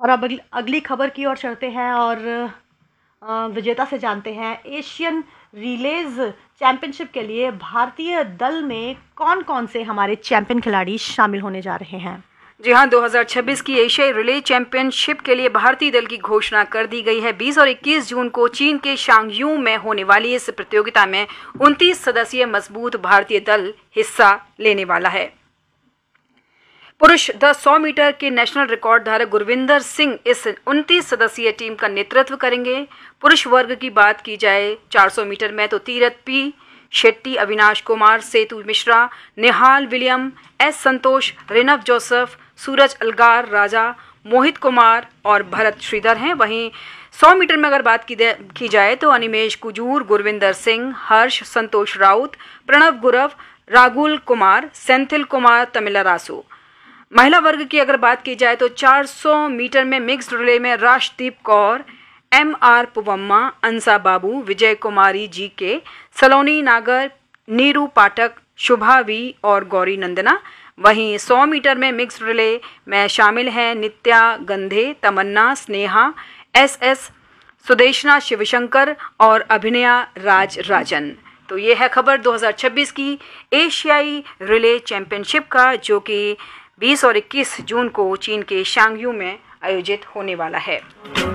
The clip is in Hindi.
और अब अगली खबर की ओर चलते हैं और विजेता से जानते हैं। एशियन रिलेज चैंपियनशिप के लिए भारतीय दल में कौन कौन से हमारे चैंपियन खिलाड़ी शामिल होने जा रहे हैं? जी हाँ, 2026 की एशियाई रिले चैंपियनशिप के लिए भारतीय दल की घोषणा कर दी गई है। 20 और 21 जून को चीन के शांगयू में होने वाली इस प्रतियोगिता में 29 सदस्यीय मजबूत भारतीय दल हिस्सा लेने वाला है। पुरुष 100 मीटर के नेशनल रिकॉर्ड धारक गुरविंदर सिंह इस 29 सदस्यीय टीम का नेतृत्व करेंगे। पुरुष वर्ग की बात की जाए 400 मीटर में तो तीरथ पी शेट्टी, अविनाश कुमार, सेतु मिश्रा, निहाल विलियम, एस संतोष, रिनव जोसेफ, सूरज अलगार राजा, मोहित कुमार और भरत श्रीधर हैं। वहीं 100 मीटर में अगर बात की जाए तो अनिमेश कुजूर, गुरविंदर सिंह, हर्ष, संतोष राउत, प्रणव गुरव, राहुल कुमार, सेंथिल कुमार, तमिलरासु। महिला वर्ग की अगर बात की जाए तो 400 मीटर में मिक्स्ड रिले में राशदीप कौर, MR पुवम्मा, अंसा बाबू, विजय कुमारी GK, सलोनी नागर, नीरू पाठक, शुभा V और गौरी नंदना। वहीं 100 मीटर में मिक्स्ड रिले में शामिल हैं नित्या गंधे, तमन्ना, स्नेहा, SS, सुदेशना शिवशंकर और अभिनया राजन। तो ये है खबर 2026 की एशियाई रिले चैंपियनशिप का, जो कि 20 और 21 जून को चीन के शांगयू में आयोजित होने वाला है।